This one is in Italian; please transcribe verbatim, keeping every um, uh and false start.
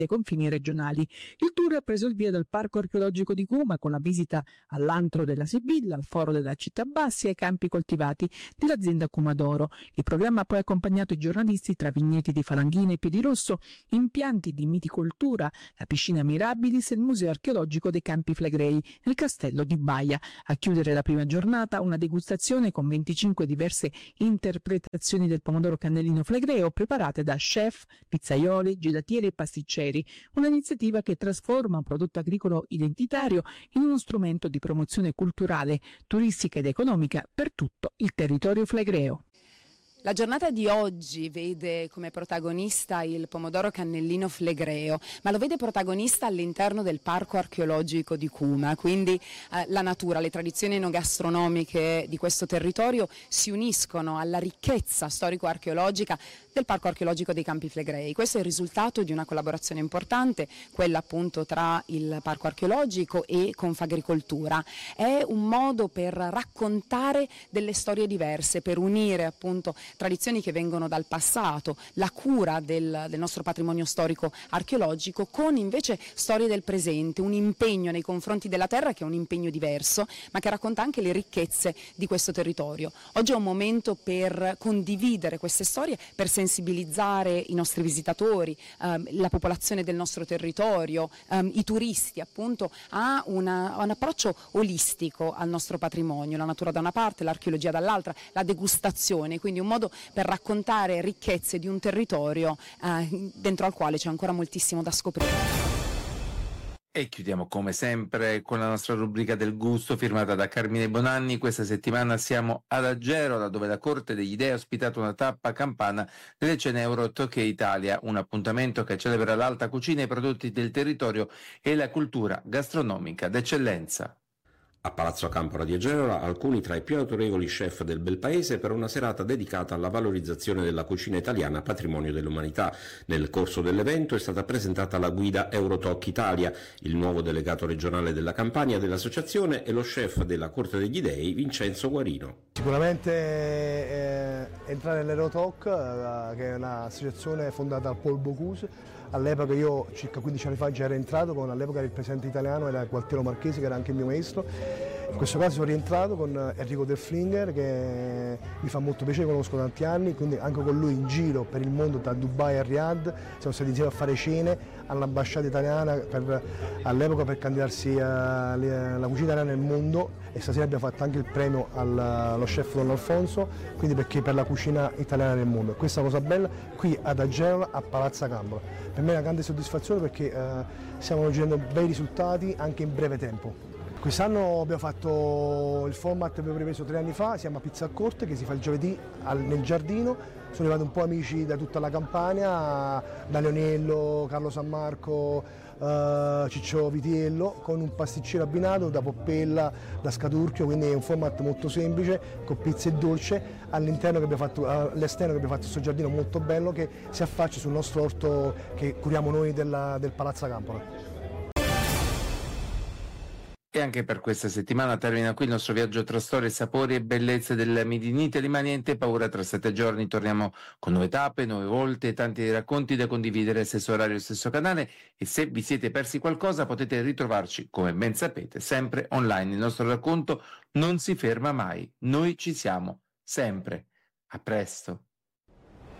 dei confini regionali. Il tour ha preso il via dal Parco Archeologico di Cuma con la visita all'Antro della Sibilla, al Foro della Città Bassi e ai campi coltivati dell'azienda Cumadoro. Il programma ha poi accompagnato i giornalisti tra vigneti di Falanghina e Piedirosso, impianti di miticoltura, la piscina Mirabilis e il Museo Archeologico dei Campi Flegrei nel castello di Baia. A chiudere la prima giornata una degustazione con venticinque diverse interpretazioni del pomodoro cannellino flegreo preparate da chef, pizzaioli, gelatieri e pasticceri, un'iniziativa che trasforma un prodotto agricolo identitario in uno strumento di promozione culturale, turistica ed economica per tutto il territorio flegreo. La giornata di oggi vede come protagonista il pomodoro cannellino flegreo, ma lo vede protagonista all'interno del Parco Archeologico di Cuma, quindi eh, la natura, le tradizioni enogastronomiche di questo territorio si uniscono alla ricchezza storico-archeologica del Parco Archeologico dei Campi Flegrei. Questo è il risultato di una collaborazione importante, quella appunto tra il Parco Archeologico e Confagricoltura. È un modo per raccontare delle storie diverse, per unire appunto tradizioni che vengono dal passato, la cura del, del nostro patrimonio storico archeologico con invece storie del presente, un impegno nei confronti della terra che è un impegno diverso ma che racconta anche le ricchezze di questo territorio. Oggi è un momento per condividere queste storie, per sensibilizzare i nostri visitatori, ehm, la popolazione del nostro territorio, ehm, i turisti appunto a, una, a un approccio olistico al nostro patrimonio, la natura da una parte, l'archeologia dall'altra, la degustazione, quindi un modo per raccontare ricchezze di un territorio eh, dentro al quale c'è ancora moltissimo da scoprire. E chiudiamo come sempre con la nostra rubrica del gusto firmata da Carmine Bonanni. Questa settimana siamo ad Agerola, dove la Corte degli Dei ha ospitato una tappa campana delle cene Euro Tokyo Italia, un appuntamento che celebra l'alta cucina e i prodotti del territorio e la cultura gastronomica d'eccellenza. A Palazzo Campora di Agerola alcuni tra i più autorevoli chef del bel paese per una serata dedicata alla valorizzazione della cucina italiana patrimonio dell'umanità. Nel corso dell'evento è stata presentata la guida Eurotoc Italia. Il nuovo delegato regionale della Campania dell'associazione è lo chef della Corte degli Dei Vincenzo Guarino. Sicuramente eh, entrare nell'Eurotoc, eh, che è un'associazione fondata da Paul Bocuse. All'epoca io circa quindici anni fa già ero entrato, con all'epoca il presidente italiano era Gualtiero Marchesi, che era anche il mio maestro. In questo caso sono rientrato con Enrico Del Flinger, che mi fa molto piacere, conosco da tanti anni, quindi anche con lui in giro per il mondo da Dubai a Riyadh siamo stati insieme a fare cene all'ambasciata italiana per, all'epoca per candidarsi alla cucina italiana nel mondo, e stasera abbiamo fatto anche il premio al, allo chef Don Alfonso, quindi perché per la cucina italiana nel mondo. Questa è una cosa bella qui ad Agerola a Palazzo Campora. Per me è una grande soddisfazione perché eh, stiamo raggiungendo bei risultati anche in breve tempo. Quest'anno abbiamo fatto il format che abbiamo ripreso tre anni fa, siamo a Pizza a Corte che si fa il giovedì al, nel giardino. Sono arrivati un po' amici da tutta la Campania, da Leonello, Carlo San Marco, eh, Ciccio Vitiello, con un pasticcere abbinato da Poppella, da Scaturchio, quindi è un format molto semplice con pizza e dolce all'interno che abbiamo fatto, all'esterno che abbiamo fatto questo giardino molto bello che si affaccia sul nostro orto che curiamo noi della, del Palazzo Campora. E anche per questa settimana termina qui il nostro viaggio tra storie, sapori e bellezze del Made in Italy, ma niente paura, tra sette giorni torniamo con nuove tappe, nuove volte e tanti racconti da condividere, stesso orario, stesso canale, e se vi siete persi qualcosa potete ritrovarci, come ben sapete, sempre online. Il nostro racconto non si ferma mai, noi ci siamo, sempre. A presto.